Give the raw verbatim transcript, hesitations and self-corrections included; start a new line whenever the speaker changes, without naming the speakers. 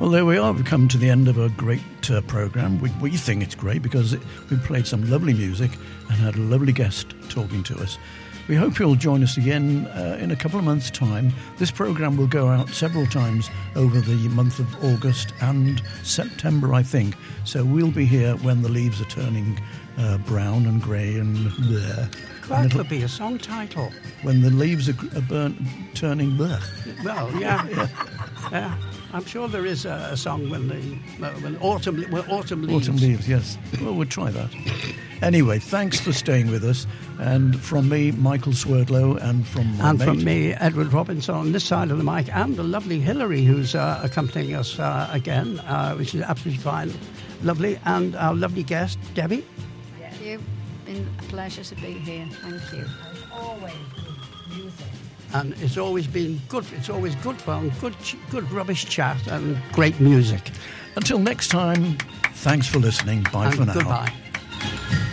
Well, there we are. We've come to the end of a great uh, programme. We, we think it's great because it, we played some lovely music and had a lovely guest talking to us. We hope you'll join us again uh, in a couple of months' time. This programme will go out several times over the month of August and September, I think. So we'll be here when the leaves are turning uh, brown and grey and bleh.
That could be a song title.
When the leaves are, are burnt, turning bleh.
Well, yeah. yeah. yeah. I'm sure there is a, a song when the when autumn when autumn leaves.
Autumn leaves, yes. Well, we'll try that. Anyway, thanks for staying with us. And from me, Michael Swerdlow, and from my
and
mate,
from me, Edward Robinson, on this side of the mic, and the lovely Hilary, who's uh, accompanying us uh, again, uh, which is absolutely fine, lovely, and our lovely guest, Debbie.
Thank you. Been a pleasure to be here. Thank you.
It's always good music.
And it's always been good. It's always good fun, good, good rubbish chat, and great music.
Until next time, thanks for listening. Bye
and
for now.
Goodbye.